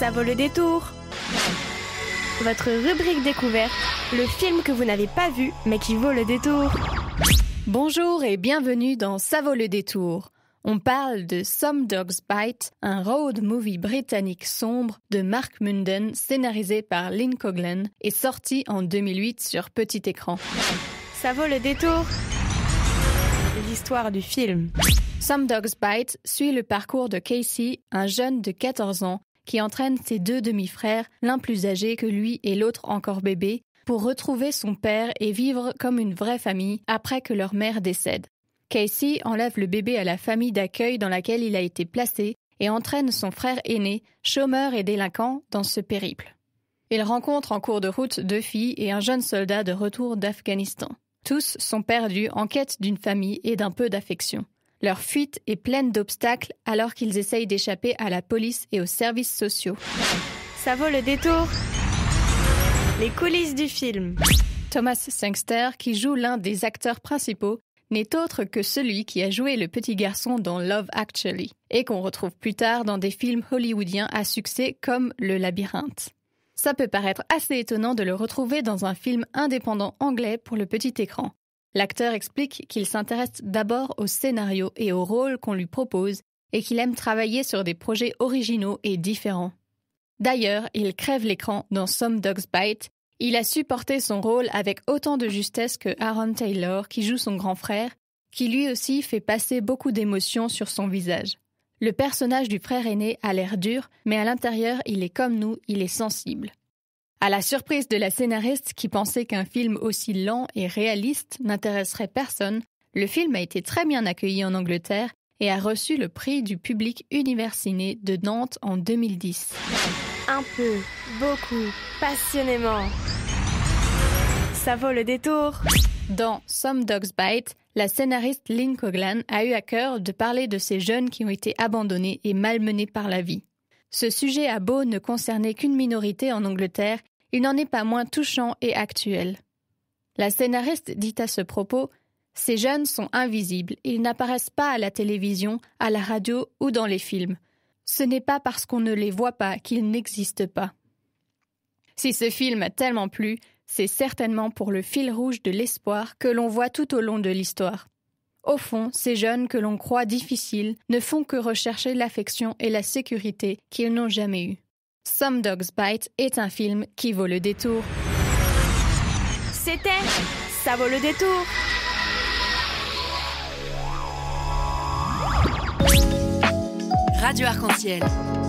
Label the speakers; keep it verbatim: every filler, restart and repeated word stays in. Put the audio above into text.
Speaker 1: Ça vaut le détour. Votre rubrique découverte, le film que vous n'avez pas vu mais qui vaut le détour.
Speaker 2: Bonjour et bienvenue dans Ça vaut le détour. On parle de Some Dogs Bite, un road movie britannique sombre de Mark Munden, scénarisé par Lynn Coghlan et sorti en deux mille huit sur petit écran.
Speaker 1: Ça vaut le détour. L'histoire du film.
Speaker 2: Some Dogs Bite suit le parcours de Casey, un jeune de quatorze ans, qui entraîne ses deux demi-frères, l'un plus âgé que lui et l'autre encore bébé, pour retrouver son père et vivre comme une vraie famille après que leur mère décède. Casey enlève le bébé à la famille d'accueil dans laquelle il a été placé et entraîne son frère aîné, chômeur et délinquant, dans ce périple. Il rencontre en cours de route deux filles et un jeune soldat de retour d'Afghanistan. Tous sont perdus en quête d'une famille et d'un peu d'affection. Leur fuite est pleine d'obstacles alors qu'ils essayent d'échapper à la police et aux services sociaux.
Speaker 1: Ça vaut le détour. Les coulisses du film.
Speaker 2: Thomas Sangster, qui joue l'un des acteurs principaux, n'est autre que celui qui a joué le petit garçon dans Love Actually et qu'on retrouve plus tard dans des films hollywoodiens à succès comme Le Labyrinthe. Ça peut paraître assez étonnant de le retrouver dans un film indépendant anglais pour le petit écran. L'acteur explique qu'il s'intéresse d'abord au scénario et au rôle qu'on lui propose et qu'il aime travailler sur des projets originaux et différents. D'ailleurs, il crève l'écran dans Some Dogs Bite. Il a su porter son rôle avec autant de justesse que Aaron Taylor, qui joue son grand frère, qui lui aussi fait passer beaucoup d'émotions sur son visage. Le personnage du frère aîné a l'air dur, mais à l'intérieur, il est comme nous, il est sensible. À la surprise de la scénariste qui pensait qu'un film aussi lent et réaliste n'intéresserait personne, le film a été très bien accueilli en Angleterre et a reçu le prix du public Univers Ciné de Nantes en deux mille dix.
Speaker 1: Un peu, beaucoup, passionnément. Ça vaut le détour.
Speaker 2: Dans Some Dogs Bite, la scénariste Lynn Coghlan a eu à cœur de parler de ces jeunes qui ont été abandonnés et malmenés par la vie. Ce sujet a beau ne concerner qu'une minorité en Angleterre, il n'en est pas moins touchant et actuel. La scénariste dit à ce propos « Ces jeunes sont invisibles, ils n'apparaissent pas à la télévision, à la radio ou dans les films. Ce n'est pas parce qu'on ne les voit pas qu'ils n'existent pas. » Si ce film a tellement plu, c'est certainement pour le fil rouge de l'espoir que l'on voit tout au long de l'histoire. Au fond, ces jeunes que l'on croit difficiles ne font que rechercher l'affection et la sécurité qu'ils n'ont jamais eue. Some Dogs Bite est un film qui vaut le détour.
Speaker 1: C'était Ça vaut le détour.
Speaker 3: Radio Arc-en-Ciel.